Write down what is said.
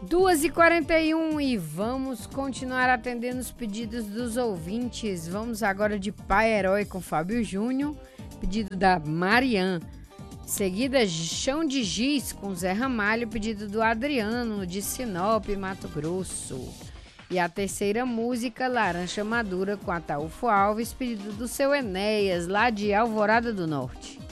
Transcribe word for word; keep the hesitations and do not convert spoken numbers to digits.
duas e quarenta e um e vamos continuar atendendo os pedidos dos ouvintes. Vamos agora de Pai Herói com Fábio Júnior, pedido da Marian. Em seguida, Chão de Giz com Zé Ramalho, pedido do Adriano, de Sinop, Mato Grosso. E a terceira música, Laranja Madura com Ataúfo Alves, pedido do seu Enéas, lá de Alvorada do Norte.